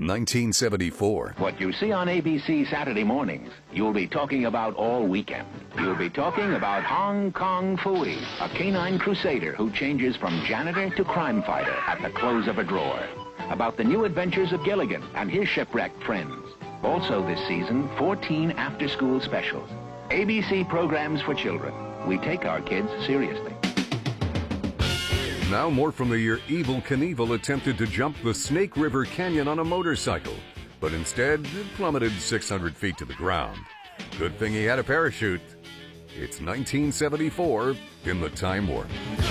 1974. What you see on ABC Saturday mornings, you'll be talking about all weekend. You'll be talking about Hong Kong Phooey, a canine crusader who changes from janitor to crime fighter at the close of a drawer. About the new adventures of Gilligan and his shipwrecked friends. Also this season, 14 after-school specials. ABC programs for children. We take our kids seriously. Now more from the year Evel Knievel attempted to jump the Snake River Canyon on a motorcycle, but instead plummeted 600 feet to the ground. Good thing he had a parachute. It's 1974 in the Time Warp.